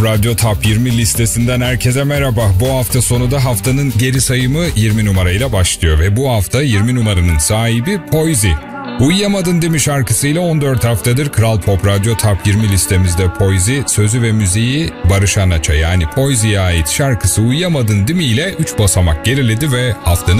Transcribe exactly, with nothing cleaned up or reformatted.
Pop Radyo Top yirmi listesinden herkese merhaba. Bu hafta sonu da haftanın geri sayımı yirmi numarayla başlıyor ve bu hafta yirmi numaranın sahibi Poizi. Uyuyamadın değil mi şarkısıyla on dört haftadır Kral Pop Radyo Top yirmi listemizde Poizi, sözü ve müziği Barış Anaç'a yani Poizi'ye ait şarkısı Uyuyamadın değil mi ile üç basamak geriledi ve haftanın